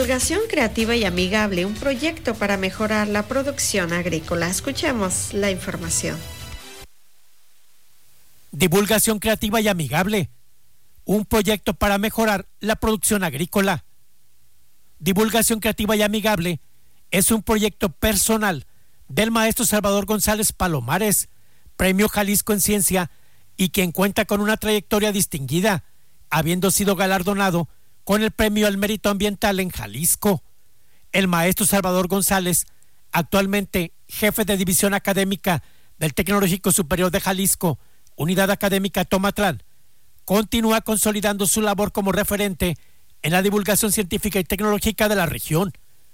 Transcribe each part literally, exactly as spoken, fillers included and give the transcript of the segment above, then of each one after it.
Divulgación creativa y amigable, un proyecto para mejorar la producción agrícola. Escuchemos la información. Divulgación creativa y amigable, un proyecto para mejorar la producción agrícola. Divulgación creativa y amigable es un proyecto personal del maestro Salvador González Palomares, Premio Jalisco en Ciencia, y quien cuenta con una trayectoria distinguida, habiendo sido galardonado con el Premio al Mérito Ambiental en Jalisco. El maestro Salvador González, actualmente jefe de división académica del Tecnológico Superior de Jalisco, Unidad Académica Tomatlán, continúa consolidando su labor como referente en la divulgación científica y tecnológica de la región,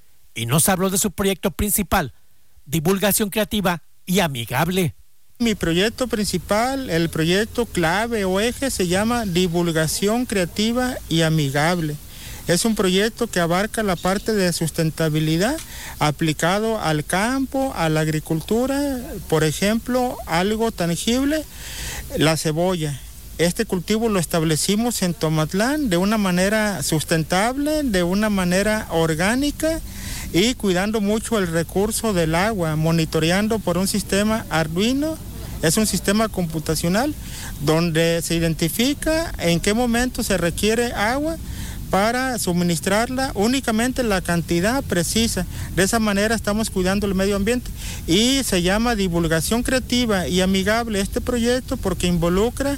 y nos habló de su proyecto principal, divulgación creativa y amigable. Mi proyecto principal, el proyecto clave o eje, se llama Divulgación Creativa y Amigable. Es un proyecto que abarca la parte de sustentabilidad aplicado al campo, a la agricultura. Por ejemplo, algo tangible, la cebolla. Este cultivo lo establecimos en Tomatlán de una manera sustentable, de una manera orgánica y cuidando mucho el recurso del agua, monitoreando por un sistema Arduino. Es un sistema computacional donde se identifica en qué momento se requiere agua para suministrarla, únicamente la cantidad precisa. De esa manera estamos cuidando el medio ambiente y se llama Divulgación Creativa y Amigable este proyecto porque involucra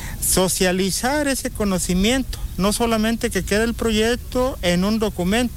socializar ese conocimiento, no solamente que quede el proyecto en un documento,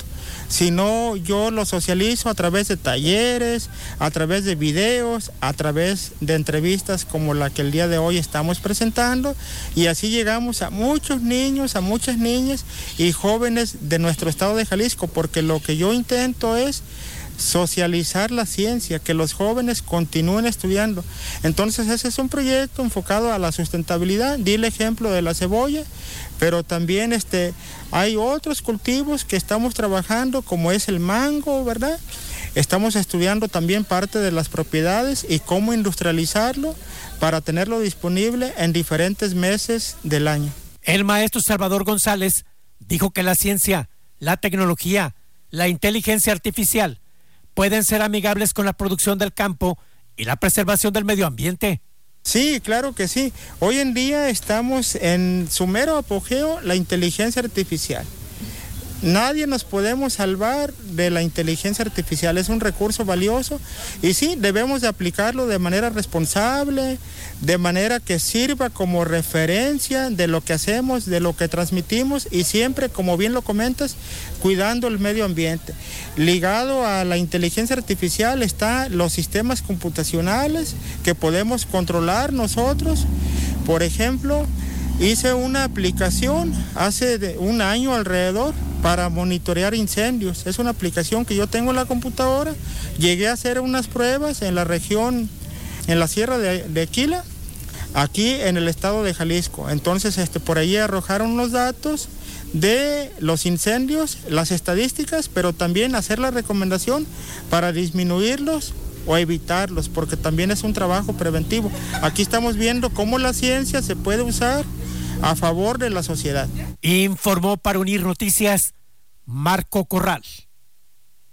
sino yo lo socializo a través de talleres, a través de videos, a través de entrevistas como la que el día de hoy estamos presentando, y así llegamos a muchos niños, a muchas niñas y jóvenes de nuestro estado de Jalisco, porque lo que yo intento es socializar la ciencia, que los jóvenes continúen estudiando. Entonces ese es un proyecto enfocado a la sustentabilidad. Di el ejemplo de la cebolla, pero también este, hay otros cultivos que estamos trabajando, como es el mango, ¿verdad? Estamos estudiando también parte de las propiedades y cómo industrializarlo para tenerlo disponible en diferentes meses del año. El maestro Salvador González dijo que la ciencia, la tecnología, la inteligencia artificial pueden ser amigables con la producción del campo y la preservación del medio ambiente. Sí, claro que sí. Hoy en día estamos en su mero apogeo la inteligencia artificial. Nadie nos podemos salvar de la inteligencia artificial, es un recurso valioso y sí, debemos de aplicarlo de manera responsable, de manera que sirva como referencia de lo que hacemos, de lo que transmitimos y siempre, como bien lo comentas, cuidando el medio ambiente. Ligado a la inteligencia artificial están los sistemas computacionales que podemos controlar nosotros. Por ejemplo, hice una aplicación hace de un año alrededor para monitorear incendios. Es una aplicación que yo tengo en la computadora. Llegué a hacer unas pruebas en la región, en la sierra de, de Aquila, aquí en el estado de Jalisco. Entonces, este, por ahí arrojaron los datos de los incendios, las estadísticas, pero también hacer la recomendación para disminuirlos o evitarlos, porque también es un trabajo preventivo. Aquí estamos viendo cómo la ciencia se puede usar a favor de la sociedad. Informó para Unir Noticias Marco Corral.